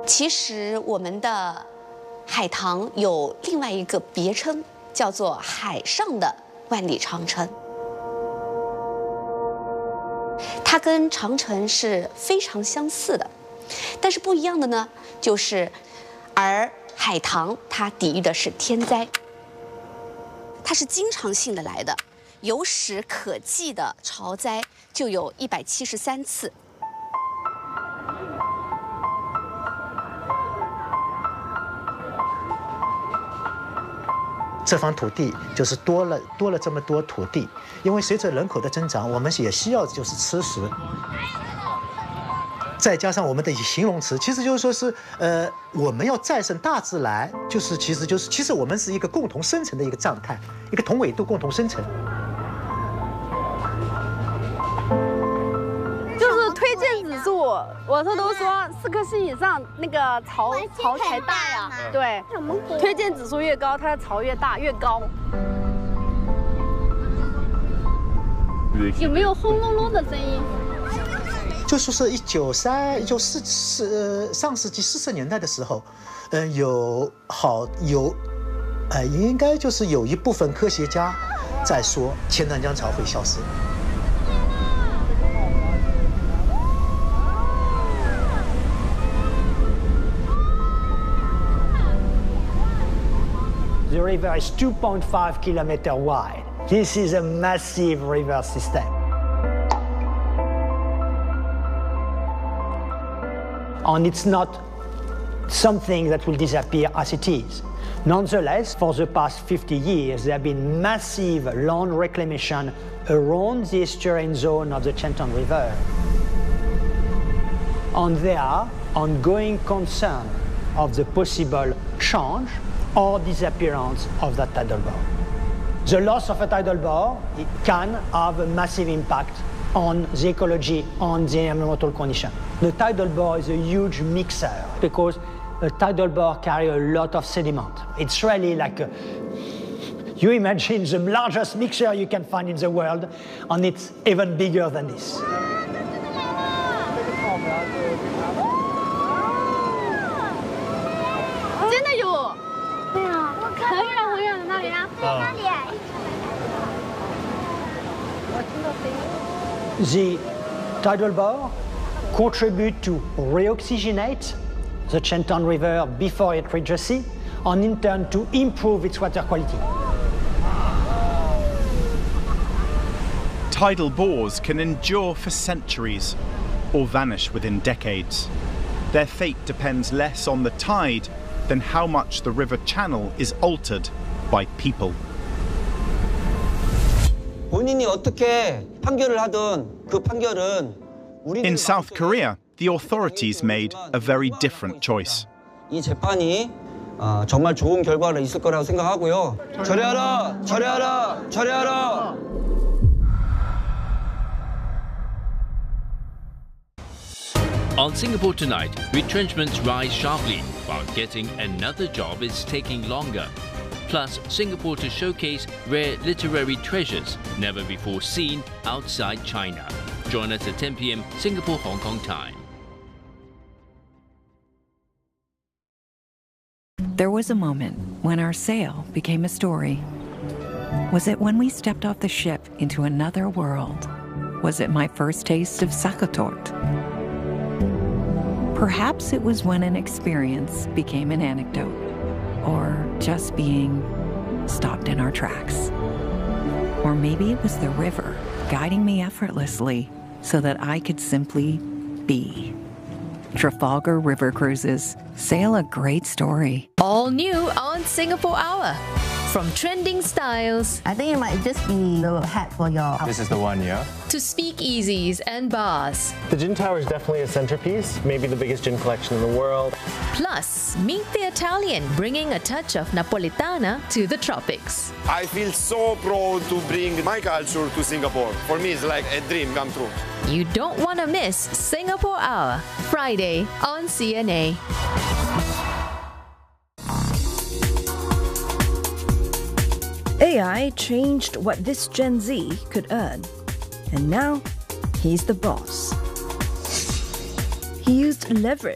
其实我们的海棠有另外一个别称，叫做海上的万里长城。它跟长城是非常相似的，但是不一样的呢，就是而海棠它抵御的是天灾，它是经常性的来的，有史可记的潮灾就有173次。 这方土地就是多了这么多土地，因为随着人口的增长，我们也需要就是吃食，再加上我们的形容词，其实就是说是我们要战胜大自然，其实我们是一个共同生存的一个状态，一个同纬度共同生存。 就是推荐指数，我都说4颗星以上，那个巢才大呀。对，推荐指数越高，它的巢越大越高。有没有轰隆隆的声音？ 就说是上世纪40年代的时候，应该就是有一部分科学家在说钱塘江潮会消失。 The river is 2.5 kilometers wide. This is a massive river system. And it's not something that will disappear as it is. Nonetheless, for the past 50 years, there have been massive land reclamation around the estuarine zone of the Chenton River. And there are ongoing concern of the possible change or disappearance of that tidal bore. The loss of a tidal bore, it can have a massive impact on the ecology, on the environmental condition. The tidal bore is a huge mixer because a tidal bore carries a lot of sediment. It's really like you imagine the largest mixer you can find in the world, and it's even bigger than this. 真的有？对啊，很远很远的那里啊。那里。 The tidal bore contribute to reoxygenate the Chenton River before it reaches sea, and in turn to improve its water quality. Tidal bores can endure for centuries or vanish within decades. Their fate depends less on the tide than how much the river channel is altered by people. 본인이 어떻게 판결을 하든 그 판결은 In South Korea, the authorities made a very different choice. 이 재판이 정말 좋은 결과가 있을 거라고 생각하고요. 철회하라! 철회하라! 철회하라! On Singapore Tonight, retrenchments rise sharply, while getting another job is taking longer. Plus, Singapore to showcase rare literary treasures never before seen outside China. Join us at 10 p.m. Singapore-Hong Kong time. There was a moment when our sail became a story. Was it when we stepped off the ship into another world? Was it my first taste of sakatort? Perhaps it was when an experience became an anecdote, or just being stopped in our tracks. Or maybe it was the river guiding me effortlessly so that I could simply be. Trafalgar River Cruises. Sail a great story. All new on Singapore Hour. From trending styles, I think it might just be the hat for your... This is the one, yeah? To speakeasies and bars. The gin tower is definitely a centerpiece, maybe the biggest gin collection in the world. Plus, meet the Italian, bringing a touch of Napolitana to the tropics. I feel so proud to bring my culture to Singapore. For me, it's like a dream come true. You don't want to miss Singapore Hour, Friday on CNA. AI changed what this Gen Z could earn, and now he's the boss. He used leverage